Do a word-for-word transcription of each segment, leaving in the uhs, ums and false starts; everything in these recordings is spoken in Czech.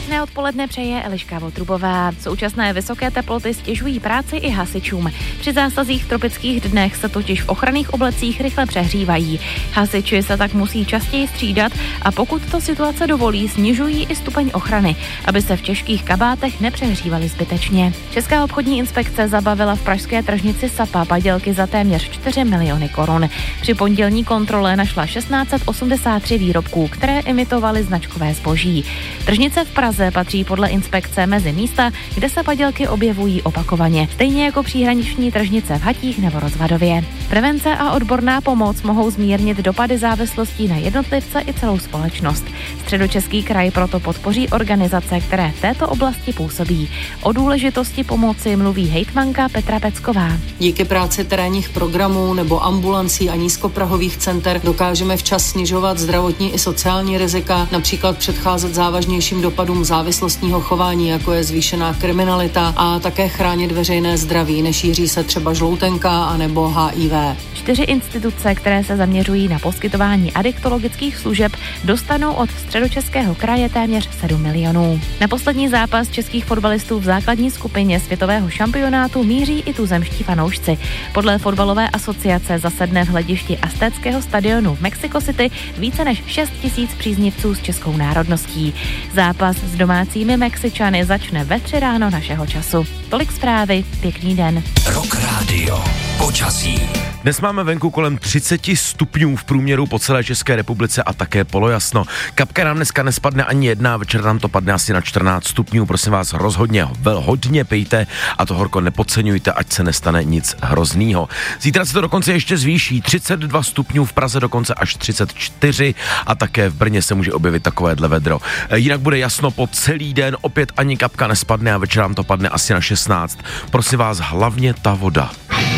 Pěkné odpoledne přeje Eliška Votrubová. Současné vysoké teploty stěžují práci i hasičům. Při zásazích v tropických dnech se totiž v ochranných oblecích rychle přehřívají. Hasiči se tak musí častěji střídat a pokud to situace dovolí, snižují i stupeň ochrany, aby se v těžkých kabátech nepřehřívali zbytečně. Česká obchodní inspekce zabavila v pražské tržnici Sapa padělky za téměř čtyři miliony korun. Při pondělní kontrole našla šestnáct set osmdesát tři výrobků, které imitovaly značkové zboží. Tržnice v Praze patří podle inspekce mezi místa, kde se padělky objevují opakovaně, stejně jako příhraniční tržnice v Hatích nebo Rozvadově. Prevence a odborná pomoc mohou zmírnit dopady závislostí na jednotlivce i celou společnost. Středočeský kraj proto podpoří organizace, které v této oblasti působí. O důležitosti pomoci mluví hejtmanka Petra Pecková. Díky práci terénních programů nebo ambulancí a nízkoprahových center dokážeme včas snižovat zdravotní i sociální rizika, například předcházet závažnějším dopadům závislostního chování, jako je zvýšená kriminalita, a také chránit veřejné zdraví, nešíří se třeba žloutenka anebo H I V. Čtyři instituce, které se zaměřují na poskytování adiktologických služeb, dostanou od Středočeského kraje téměř sedm milionů. Na poslední zápas českých fotbalistů v základní skupině světového šampionátu míří i tuzemští fanoušci. Podle fotbalové asociace zasedne v hledišti Aztéckého stadionu v Mexico City více než šest tisíc příznivců s českou národností. Zápas s domácími Mexičany začne ve tři ráno našeho času. Tolik zprávy, pěkný den. Rock Radio. Počasí. Dnes máme venku kolem třicet stupňů v průměru po celé České republice a také polojasno. Kapka nám dneska nespadne ani jedna, večer nám to padne asi na čtrnáct stupňů. Prosím vás, rozhodně, vel, hodně pejte a to horko nepodceňujte, ať se nestane nic hroznýho. Zítra se to dokonce ještě zvýší, třicet dva stupňů, v Praze dokonce až třicet čtyři a také v Brně se může objevit takovéhle vedro. Jinak bude jasno po celý den, opět ani kapka nespadne a večer nám to padne asi na šestnáct. Prosím vás, hlavně ta voda.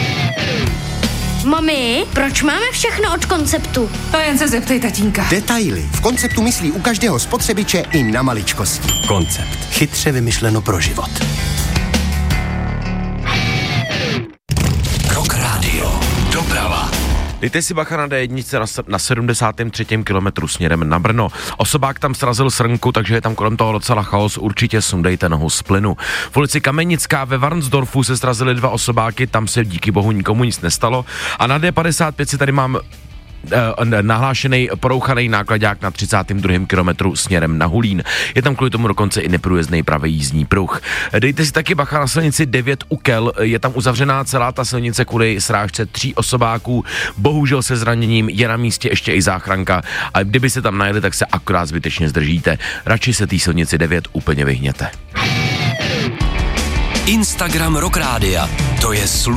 Mami, proč máme všechno od Konceptu? To jen se zeptej tatínka. Detaily. V Konceptu myslí u každého spotřebiče i na maličkosti. Koncept. Chytře vymyšleno pro život. Rock Radio. Doprava. Dejte si bacha na dé jedna na, na sedmdesátém třetím kilometru směrem na Brno. Osobák tam srazil srnku, takže je tam kolem toho docela chaos, určitě sundejte nohu z plynu. V ulici Kamenická ve Varnsdorfu se srazily dva osobáky, tam se díky bohu nikomu nic nestalo. A na dé padesát pět si tady mám nahlášený porouchaný nákladák na třicátém druhém kilometru směrem na Hulín. Je tam kvůli tomu dokonce i neprůjezdný pravý jízdní pruh. Dejte si taky bacha na silnici devět u Kel, je tam uzavřená celá ta silnice kvůli srážce tří osobáků, bohužel se zraněním, je na místě ještě i záchranka a kdyby se tam najeli, tak se akorát zbytečně zdržíte. Radši se té silnici devět úplně vyhněte. Instagram Rock Rádia. To je slu-